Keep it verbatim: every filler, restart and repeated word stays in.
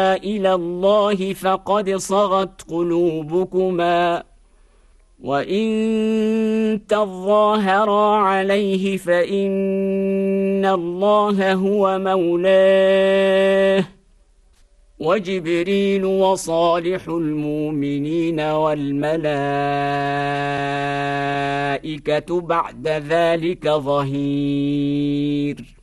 إلى الله فقد صغت قلوبكما، وإن تظاهرا عليه فإن الله هو مولاه، وجبريل وصالح المؤمنين والملائكة بعد ذلك ظهير.